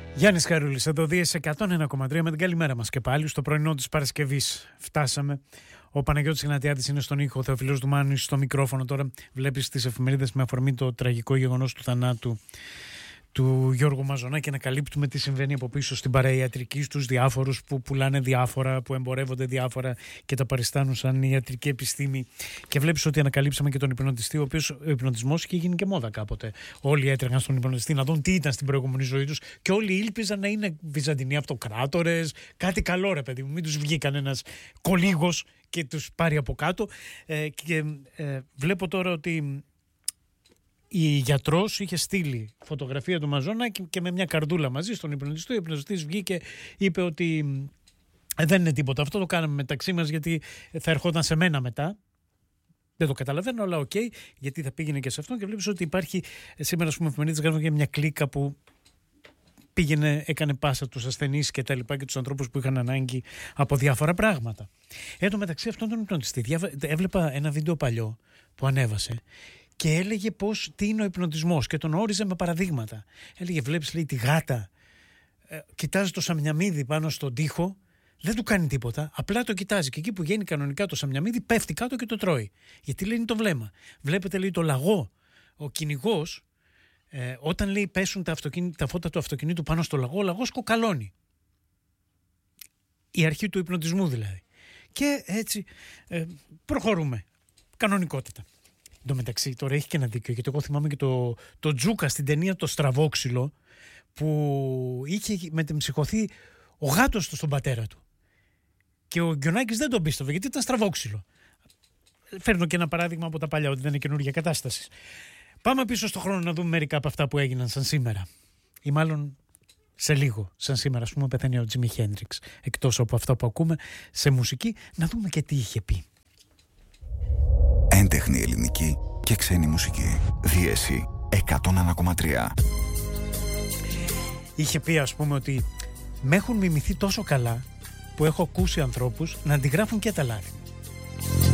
Γιάννης Χαρούλης, εδώ δίες 101,3 με την καλημέρα μας και πάλι στο πρωινό της Παρασκευής. Φτάσαμε. Ο Παναγιώτης Ιγνατιάδης είναι στον ήχο, ο Θεοφιλός Δουμάνης στο μικρόφωνο. Τώρα βλέπεις τις εφημερίδες με αφορμή το τραγικό γεγονός του θανάτου του Γιώργου Μαζονά και να καλύπτουμε τι συμβαίνει από πίσω στην παραϊατρική, στους διάφορους που πουλάνε διάφορα, που εμπορεύονται διάφορα και τα παριστάνουν σαν ιατρική επιστήμη. Και βλέπεις ότι ανακαλύψαμε και τον υπνοτιστή, ο οποίος ο υπνοτισμός είχε γίνει και μόδα κάποτε. Όλοι έτρεχαν στον υπνοτιστή να δουν τι ήταν στην προηγούμενη ζωή τους και όλοι ήλπιζαν να είναι Βυζαντινοί αυτοκράτορες. Κάτι καλό, ρε παιδί μου, μην τους βγει κανένας κολίγος και τους πάρει από κάτω. Βλέπω τώρα ότι η γιατρός είχε στείλει φωτογραφία του Μαζόνα και με μια καρδούλα μαζί στον υπνοτιστή. Ο υπνοτιστής βγήκε, είπε ότι δεν είναι τίποτα. Αυτό το κάναμε μεταξύ μας γιατί θα ερχόταν σε μένα μετά. Δεν το καταλαβαίνω, αλλά οκ, γιατί θα πήγαινε και σε αυτόν. Και βλέπεις ότι υπάρχει σήμερα, ας πούμε, εφημερίδες γράφουν για μια κλίκα που πήγαινε, έκανε πάσα τους ασθενείς και τα λοιπά και τους ανθρώπους που είχαν ανάγκη από διάφορα πράγματα. Εν τω μεταξύ αυτόν τον υπνοτιστή, έβλεπα ένα βίντεο παλιό που ανέβασε. Και έλεγε τι είναι ο υπνοτισμός και τον όριζε με παραδείγματα. Έλεγε, βλέπεις, λέει, τη γάτα, κοιτάζει το σαμιαμίδι πάνω στον τοίχο, δεν του κάνει τίποτα, απλά το κοιτάζει. Και εκεί που βγαίνει κανονικά το σαμιαμίδι, πέφτει κάτω και το τρώει. Γιατί, λέει, είναι το βλέμμα. Βλέπετε, λέει, το λαγό, ο κυνηγός, όταν, λέει, πέσουν τα φώτα του αυτοκινήτου πάνω στο λαγό, ο λαγός κοκαλώνει. Η αρχή του υπνοτισμού δηλαδή. Και έτσι προχωρούμε. Κανονικότητα. Εν τω μεταξύ, τώρα έχει και ένα δίκιο, γιατί εγώ θυμάμαι και το Τζούκα στην ταινία Το Στραβόξυλο, που είχε μετεμψυχωθεί ο γάτος του στον πατέρα του. Και ο Γκιονάκης δεν τον πίστευε, γιατί ήταν στραβόξυλο. Φέρνω και ένα παράδειγμα από τα παλιά, ότι δεν είναι καινούργια κατάσταση. Πάμε πίσω στον χρόνο να δούμε μερικά από αυτά που έγιναν σαν σήμερα. Ή μάλλον σε λίγο, σαν σήμερα, ας πούμε, πεθαίνει ο Τζίμι Χέντριξ. Εκτός από αυτά που ακούμε σε μουσική, να δούμε και τι είχε πει. Έντεχνη ελληνική και ξένη μουσική. Δίεση 101,3. Είχε πει, ας πούμε, ότι με έχουν μιμηθεί τόσο καλά που έχω ακούσει ανθρώπους να αντιγράφουν και τα λάθη.